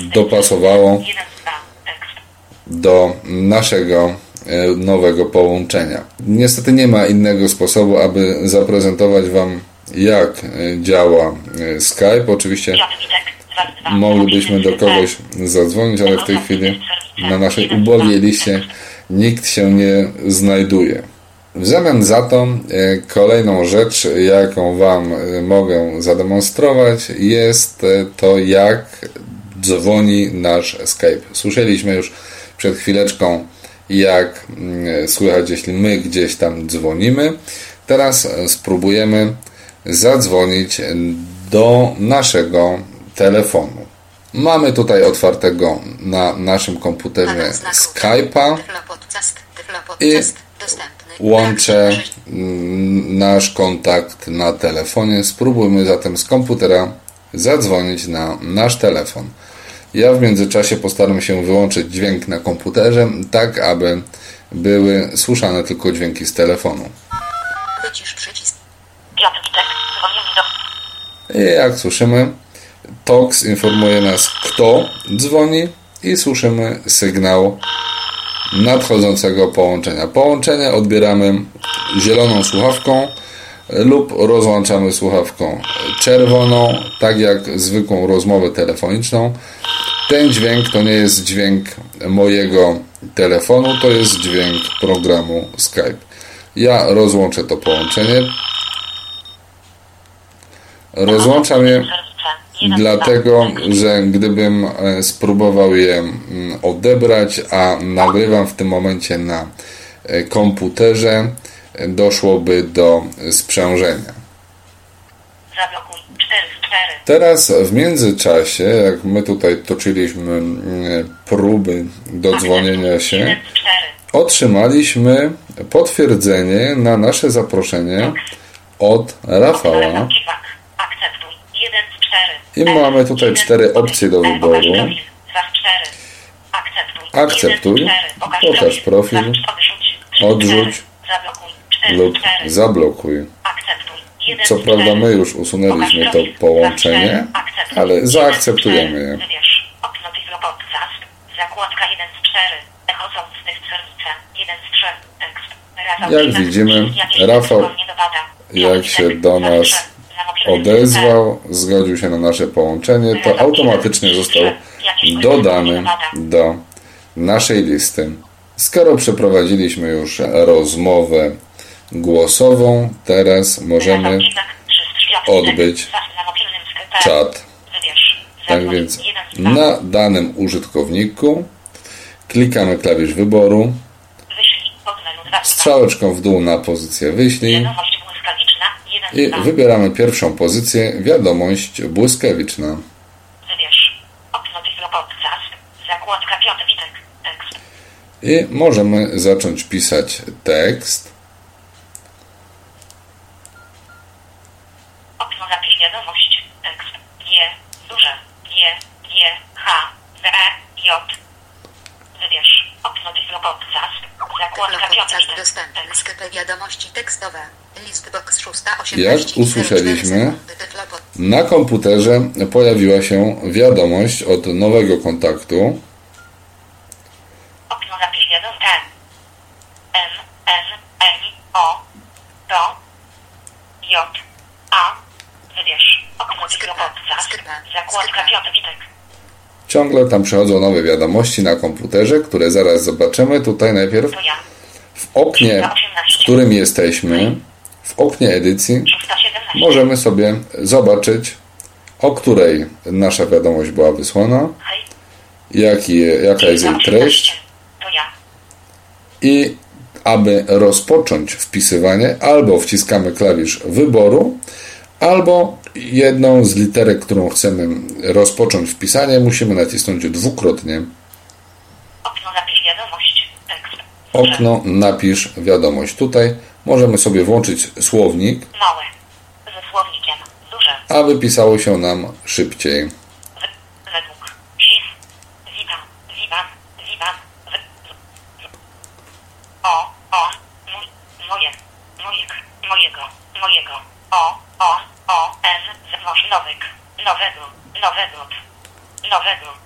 dopasowało do naszego nowego połączenia. Niestety nie ma innego sposobu, aby zaprezentować Wam, jak działa Skype. Oczywiście moglibyśmy do kogoś zadzwonić, ale w tej chwili na naszej ubogiej liście nikt się nie znajduje. W zamian za to kolejną rzecz, jaką Wam mogę zademonstrować, jest to, jak dzwoni nasz Skype. Słyszeliśmy już przed chwileczką, jak słychać, jeśli my gdzieś tam dzwonimy. Teraz spróbujemy zadzwonić do naszego telefonu. Mamy tutaj otwartego na naszym komputerze Skype'a i łączę nasz kontakt na telefonie. Spróbujmy zatem z komputera zadzwonić na nasz telefon. Ja w międzyczasie postaram się wyłączyć dźwięk na komputerze, tak aby były słyszane tylko dźwięki z telefonu. Wycisz przycisk. I jak słyszymy, TOX informuje nas, kto dzwoni, i słyszymy sygnał nadchodzącego połączenia. Połączenie odbieramy zieloną słuchawką lub rozłączamy słuchawką czerwoną, tak jak zwykłą rozmowę telefoniczną. Ten dźwięk to nie jest dźwięk mojego telefonu, to jest dźwięk programu Skype. Ja rozłączę to połączenie. Rozłączam je dlatego, że gdybym spróbował je odebrać, a nagrywam w tym momencie na komputerze, doszłoby do sprzężenia. Teraz w międzyczasie, jak my tutaj toczyliśmy próby dodzwonienia się, otrzymaliśmy potwierdzenie na nasze zaproszenie od Rafała. I mamy tutaj 4 opcje do wyboru. Akceptuj, pokaż profil, odrzuć lub zablokuj. Co prawda my już usunęliśmy to połączenie, ale zaakceptujemy je. Jak widzimy, Rafał, jak się do nas odezwał, zgodził się na nasze połączenie, to automatycznie został dodany do naszej listy. Skoro przeprowadziliśmy już rozmowę głosową, teraz możemy odbyć czat. Tak więc na danym użytkowniku klikamy klawisz wyboru, strzałeczką w dół na pozycję wyślij i wybieramy pierwszą pozycję, wiadomość błyskawiczna. Wybierz okno podcast, zakładka Piotr Witek, tekst. I możemy zacząć pisać tekst. Okno napisz wiadomość, tekst. G, duże, G, H, W, J. Wybierz okno podcast, zakładka Piotr Witek, dostępny sklepy wiadomości tekstowe. Listbox 618. Jak usłyszeliśmy, na komputerze pojawiła się wiadomość od nowego kontaktu. Okno napisz wiadomość M, N, N, O, D, J, A. Wybierz okno podcast, zakładka Piotr Witek. Ciągle tam przychodzą nowe wiadomości na komputerze, które zaraz zobaczymy. Tutaj najpierw w oknie, w którym jesteśmy, w oknie edycji, możemy sobie zobaczyć, o której nasza wiadomość była wysłana, jaka jest jej treść, i aby rozpocząć wpisywanie, albo wciskamy klawisz wyboru, albo jedną z literek, którą chcemy rozpocząć wpisanie, musimy nacisnąć dwukrotnie. Okno napisz wiadomość, tekst. Okno napisz wiadomość. Tutaj możemy sobie włączyć słownik, Małe, ze słownikiem, duże. aby pisało się nam szybciej. Według, sis, witam, wiban, o, on, mój, moje, mojego, o, n, nowyk, nowego,